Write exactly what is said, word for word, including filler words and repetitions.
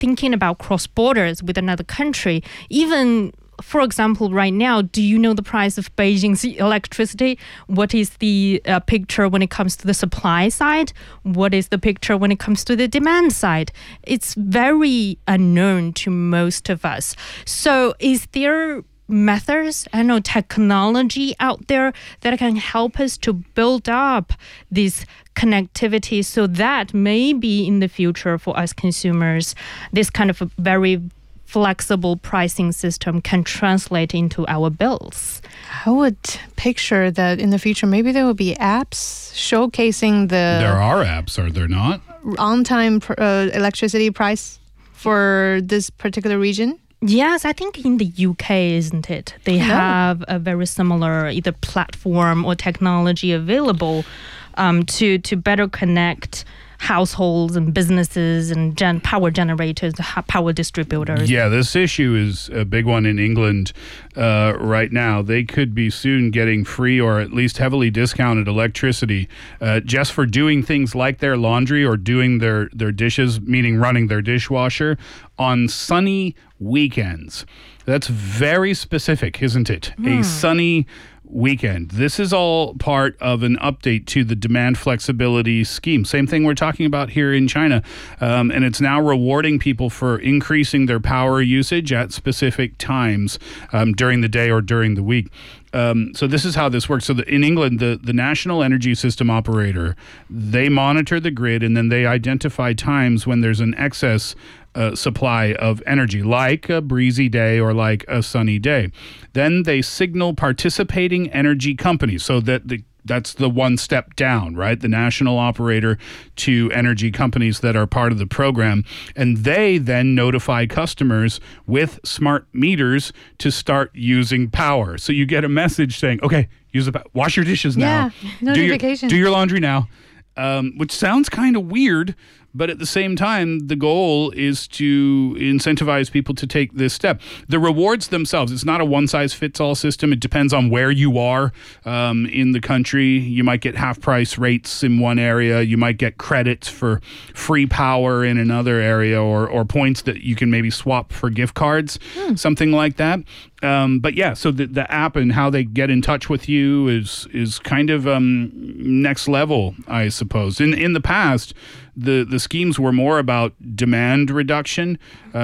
thinking about cross borders with another country, even for example, right now, do you know the price of Beijing's electricity? What is the uh, picture when it comes to the supply side? What is the picture when it comes to the demand side? It's very unknown to most of us. So is there methods, I don't know, technology out there that can help us to build up this connectivity so that maybe in the future for us consumers, this kind of a very flexible pricing system can translate into our bills? I would picture that in the future, maybe there will be apps showcasing the... There are apps, are there not? On-time uh, electricity price for this particular region? Yes, I think in the U K, isn't it? They Yeah. have a very similar either platform or technology available um, to, to better connect households and businesses and gen- power generators, ha- power distributors. Yeah, this issue is a big one in England uh, right now. They could be soon getting free or at least heavily discounted electricity uh, just for doing things like their laundry or doing their, their dishes, meaning running their dishwasher, on sunny weekends. That's very specific, isn't it? A sunny weekend. This is all part of an update to the demand flexibility scheme. Same thing we're talking about here in China. Um, and it's now rewarding people for increasing their power usage at specific times um, during the day or during the week. Um, so this is how this works. So the, in England, the, the National Energy System Operator, they monitor the grid and then they identify times when there's an excess uh, supply of energy, like a breezy day or like a sunny day. Then they signal participating energy companies so that the That's the one step down, right? The national operator to energy companies that are part of the program. And they then notify customers with smart meters to start using power. So you get a message saying, okay, use the, wash your dishes now. Yeah, notification. Do your, do your laundry now. Um, which sounds kind of weird, but at the same time, the goal is to incentivize people to take this step. The rewards themselves, it's not a one-size-fits-all system. It depends on where you are um, in the country. You might get half-price rates in one area. You might get credits for free power in another area, or, or points that you can maybe swap for gift cards, hmm. something like that. Um, but yeah, so the, the app and how they get in touch with you is is kind of um, next level, I suppose. In in the past, the, the schemes were more about demand reduction. Uh,